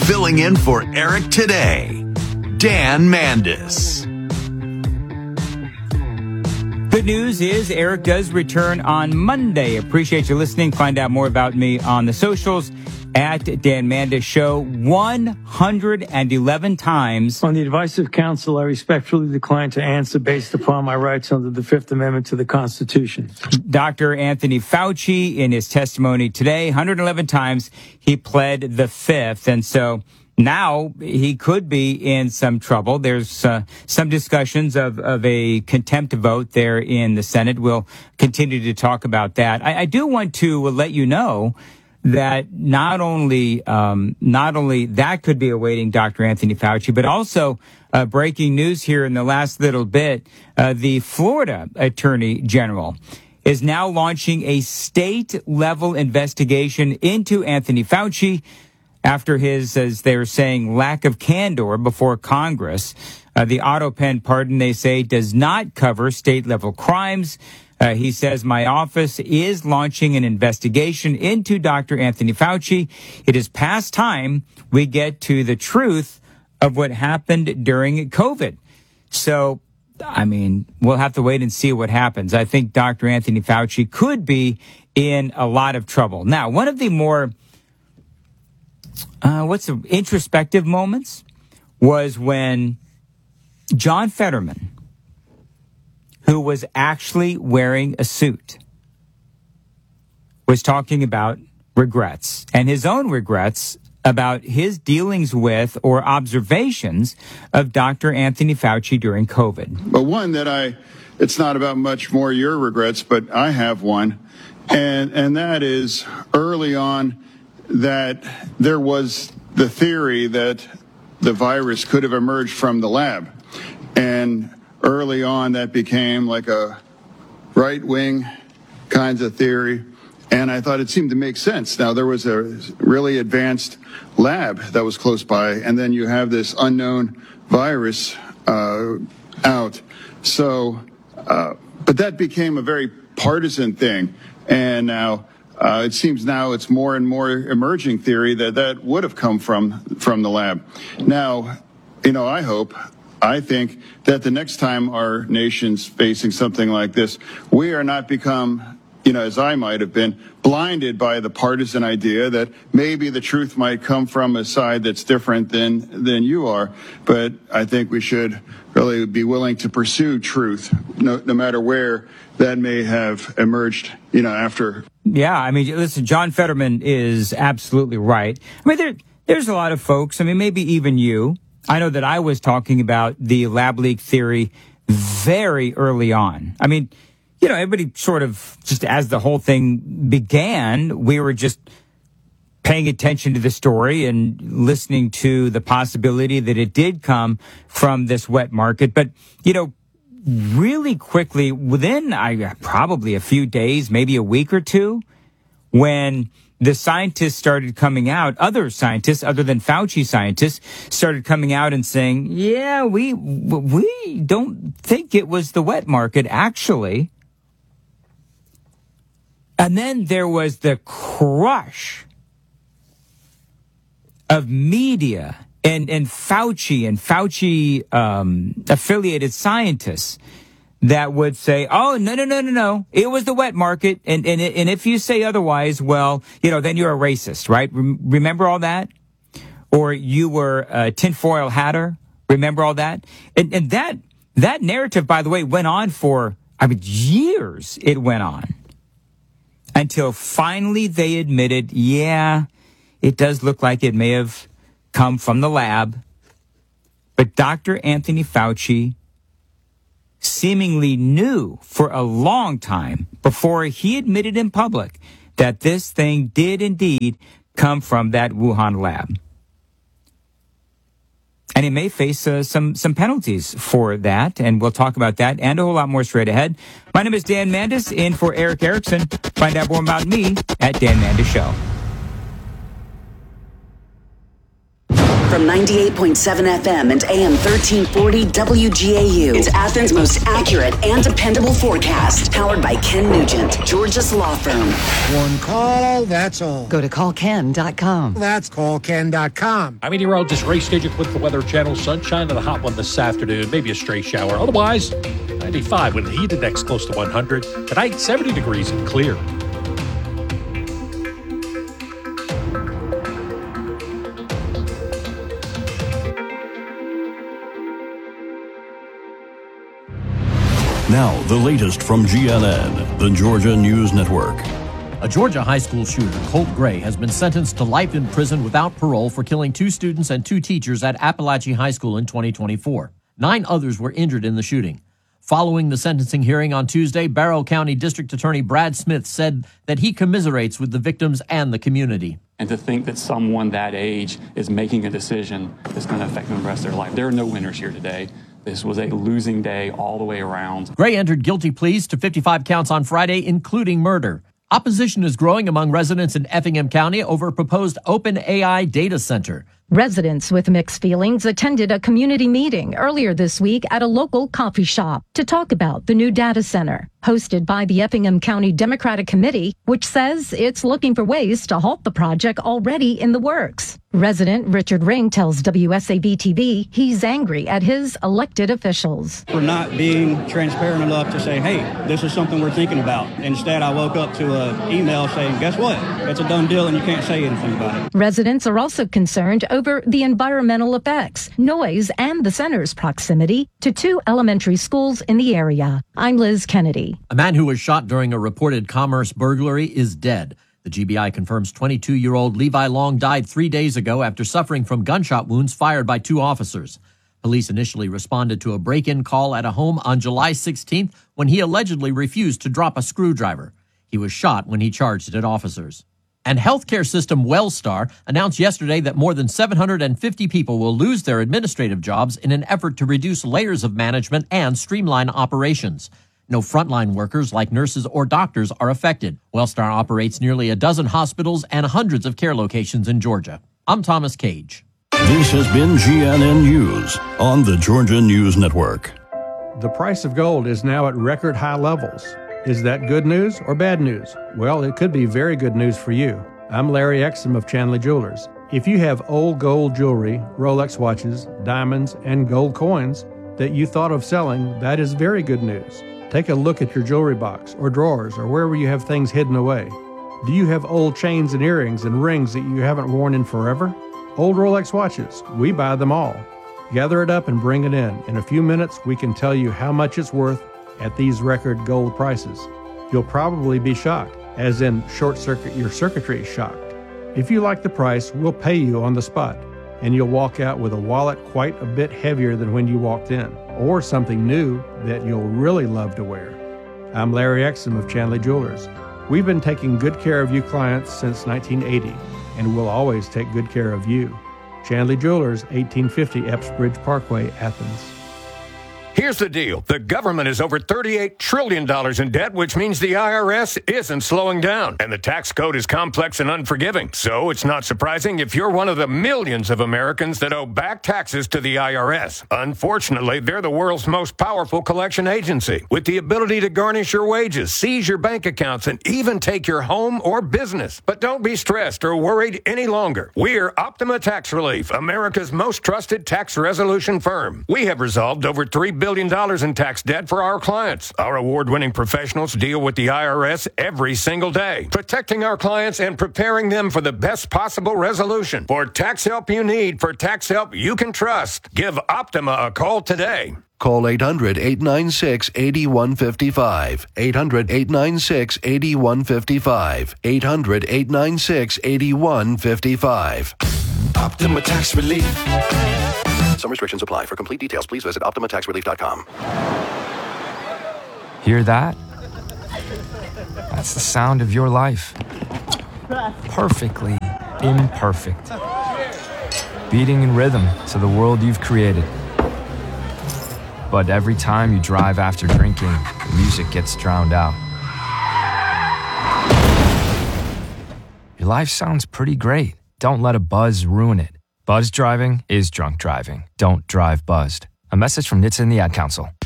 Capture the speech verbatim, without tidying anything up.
Filling in for Eric today, Dan Mandis. Good news is Eric does return on Monday. Appreciate you listening. Find out more about me on the socials at Dan Mandis Show one hundred eleven times. On the advice of counsel, I respectfully decline to answer based upon my rights under the Fifth Amendment to the Constitution. Doctor Anthony Fauci, in his testimony today, one hundred eleven times, he pled the fifth. And so now he could be in some trouble. There's uh, some discussions of, of a contempt vote there in the Senate. We'll continue to talk about that. I, I do want to let you know that not only um, not only that could be awaiting Doctor Anthony Fauci, but also uh, breaking news here in the last little bit, uh, the Florida Attorney General is now launching a state-level investigation into Anthony Fauci after his, as they're saying, lack of candor before Congress. Uh, the auto pen pardon, they say, does not cover state-level crimes. Uh, he says, my office is launching an investigation into Doctor Anthony Fauci. It is past time we get to the truth of what happened during COVID. So, I mean, we'll have to wait and see what happens. I think Doctor Anthony Fauci could be in a lot of trouble. Now, one of the more, uh, what's the introspective moments was when John Fetterman, who was actually wearing a suit, was talking about regrets and his own regrets about his dealings with or observations of Doctor Anthony Fauci during COVID. But one that I, it's not about much more your regrets, but I have one. And, and that is early on that there was the theory that the virus could have emerged from the lab. And early on, that became like a right-wing kinds of theory, and I thought it seemed to make sense. Now, there was a really advanced lab that was close by, and then you have this unknown virus uh, out. So, uh, but that became a very partisan thing, and now uh, it seems now it's more and more emerging theory that that would have come from from the lab. Now, you know, I hope I think that the next time our nation's facing something like this, we are not become, you know, as I might have been, blinded by the partisan idea that maybe the truth might come from a side that's different than than you are. But I think we should really be willing to pursue truth, no, no matter where that may have emerged, you know, after. Yeah, I mean, listen, John Fetterman is absolutely right. I mean, there, there's a lot of folks, I mean, maybe even you. I know that I was talking about the lab leak theory very early on. I mean, you know, everybody sort of, just as the whole thing began, we were just paying attention to the story and listening to the possibility that it did come from this wet market. But, you know, really quickly, within I, probably a few days, maybe a week or two, when the scientists started coming out, other scientists other than Fauci scientists started coming out and saying, yeah, we we don't think it was the wet market, actually. And then there was the crush of media and, and Fauci and Fauci um, affiliated scientists that would say, oh, no, no, no, no, no, it was the wet market. And, and, and if you say otherwise, well, you know, then you're a racist, right? Remember all that? Or you were a tinfoil hatter? Remember all that? And, and that, that narrative, by the way, went on for, I mean, years it went on until finally they admitted, yeah, it does look like it may have come from the lab. But Doctor Anthony Fauci seemingly knew for a long time before he admitted in public that this thing did indeed come from that Wuhan lab. And he may face uh, some some penalties for that, and we'll talk about that and a whole lot more straight ahead. My name is Dan Mandis, in for Eric Erickson. Find out more about me at Dan Mandis Show. From ninety-eight point seven F M and A M thirteen forty W G A U. It's Athens' most accurate and dependable forecast. Powered by Ken Nugent, Georgia's law firm. One call, that's all. Go to call ken dot com. That's call ken dot com. I'm meteorologist Ray Stagik with the Weather Channel. Sunshine and a hot one this afternoon. Maybe a stray shower. Otherwise, ninety-five with a heat index close to one hundred. Tonight, seventy degrees and clear. Now, the latest from G N N, the Georgia News Network. A Georgia high school shooter, Colt Gray, has been sentenced to life in prison without parole for killing two students and two teachers at Appalachian High School in twenty twenty-four. Nine others were injured in the shooting. Following the sentencing hearing on Tuesday, Barrow County District Attorney Brad Smith said that he commiserates with the victims and the community. And to think that someone that age is making a decision that's going to affect them the rest of their life. There are no winners here today. This was a losing day all the way around. Gray entered guilty pleas to fifty-five counts on Friday, including murder. Opposition is growing among residents in Effingham County over a proposed OpenAI data center. Residents with mixed feelings attended a community meeting earlier this week at a local coffee shop to talk about the new data center, hosted by the Effingham County Democratic Committee, which says it's looking for ways to halt the project already in the works. Resident Richard Ring tells W S A B T V he's angry at his elected officials. For not being transparent enough to say, hey, this is something we're thinking about. Instead, I woke up to an email saying, guess what? It's a done deal and you can't say anything about it. Residents are also concerned over the environmental effects, noise, and the center's proximity to two elementary schools in the area. I'm Liz Kennedy. A man who was shot during a reported Commerce burglary is dead. The G B I confirms twenty-two-year-old Levi Long died three days ago after suffering from gunshot wounds fired by two officers. Police initially responded to a break-in call at a home on July sixteenth when he allegedly refused to drop a screwdriver. He was shot when he charged at officers. And healthcare system Wellstar announced yesterday that more than seven hundred fifty people will lose their administrative jobs in an effort to reduce layers of management and streamline operations. No frontline workers like nurses or doctors are affected. Wellstar operates nearly a dozen hospitals and hundreds of care locations in Georgia. I'm Thomas Cage. This has been G N N News on the Georgia News Network. The price of gold is now at record high levels. Is that good news or bad news? Well, it could be very good news for you. I'm Larry Exum of Chandler Jewelers. If you have old gold jewelry, Rolex watches, diamonds, and gold coins that you thought of selling, that is very good news. Take a look at your jewelry box or drawers or wherever you have things hidden away. Do you have old chains and earrings and rings that you haven't worn in forever? Old Rolex watches, we buy them all. Gather it up and bring it in. In a few minutes, we can tell you how much it's worth at these record gold prices. You'll probably be shocked, as in short circuit your circuitry shocked. If you like the price, we'll pay you on the spot, and you'll walk out with a wallet quite a bit heavier than when you walked in, or something new that you'll really love to wear. I'm Larry Exum of Chandler Jewelers. We've been taking good care of you clients since nineteen eighty, and we'll always take good care of you. Chandler Jewelers, eighteen fifty Epps Bridge Parkway, Athens. Here's the deal. The government is over thirty-eight trillion dollars in debt, which means the I R S isn't slowing down. And the tax code is complex and unforgiving. So it's not surprising if you're one of the millions of Americans that owe back taxes to the I R S. Unfortunately, they're the world's most powerful collection agency, with the ability to garnish your wages, seize your bank accounts, and even take your home or business. But don't be stressed or worried any longer. We're Optima Tax Relief, America's most trusted tax resolution firm. We have resolved over three billion dollars in tax debt for our clients. Our award-winning professionals deal with the I R S every single day, protecting our clients and preparing them for the best possible resolution. For tax help you need, for tax help you can trust, give Optima a call today. Call eight hundred, eight nine six, eight one five five. eight hundred, eight nine six, eight one five five. eight hundred, eight nine six, eight one five five. Optima Tax Relief. Some restrictions apply. For complete details, please visit optima tax relief dot com. Hear that? That's the sound of your life. Perfectly imperfect. Beating in rhythm to the world you've created. But every time you drive after drinking, the music gets drowned out. Your life sounds pretty great. Don't let a buzz ruin it. Buzzed driving is drunk driving. Don't drive buzzed. A message from N H T S A and the Ad Council.